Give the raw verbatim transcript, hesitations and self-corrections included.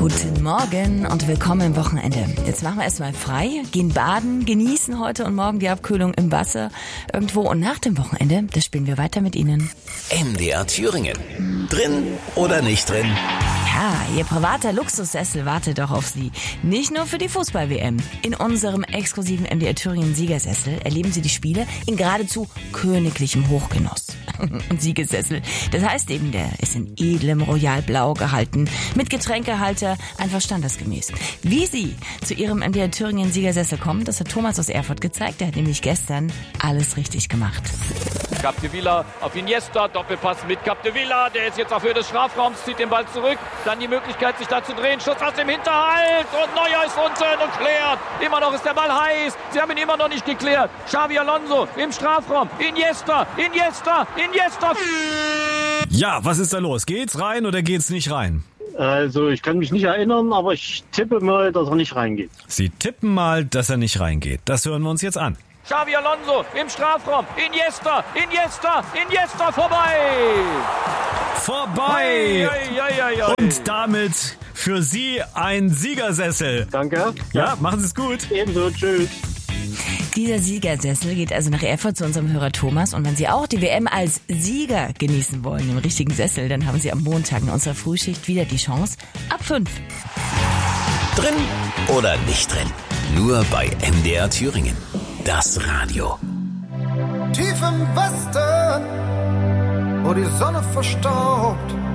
Guten Morgen und willkommen im Wochenende. Jetzt machen wir erstmal frei, gehen baden, genießen heute und morgen die Abkühlung im Wasser irgendwo und nach dem Wochenende, das spielen wir weiter mit Ihnen. M D R Thüringen. Drin oder nicht drin? Ja, Ihr privater Luxussessel wartet doch auf Sie. Nicht nur für die Fußball-W M. In unserem exklusiven M D R Thüringen Siegersessel erleben Sie die Spiele in geradezu königlichem Hochgenuss. Und Siegersessel, das heißt eben, der ist in edlem Royalblau gehalten, mit Getränkehalter, einfach standesgemäß. Wie Sie zu Ihrem M D R Thüringen Siegersessel kommen, das hat Thomas aus Erfurt gezeigt. Der hat nämlich gestern alles richtig gemacht. Capdevila auf Iniesta, Doppelpass mit Capdevila, der ist jetzt auf Höhe des Strafraums, zieht den Ball zurück, dann die Möglichkeit, sich da zu drehen, Schuss aus dem Hinterhalt und Neuer ist unten und klärt. Immer noch ist der Ball heiß, sie haben ihn immer noch nicht geklärt. Xabi Alonso im Strafraum, Iniesta, Iniesta, Iniesta. Ja, was ist da los? Geht's rein oder geht's nicht rein? Also ich kann mich nicht erinnern, aber ich tippe mal, dass er nicht reingeht. Sie tippen mal, dass er nicht reingeht. Das hören wir uns jetzt an. Xabi Alonso im Strafraum, Iniesta, Iniesta, Iniesta, vorbei! Vorbei! Ei, ei, ei, ei. Und damit für Sie ein Siegersessel. Danke. Ja, machen Sie es gut. Ebenso, tschüss. Dieser Siegersessel geht also nach Erfurt zu unserem Hörer Thomas. Und wenn Sie auch die W M als Sieger genießen wollen, im richtigen Sessel, dann haben Sie am Montag in unserer Frühschicht wieder die Chance. Ab fünf. Drin oder nicht drin? Nur bei M D R Thüringen. Das Radio. Tief im Westen, wo die Sonne verstaubt,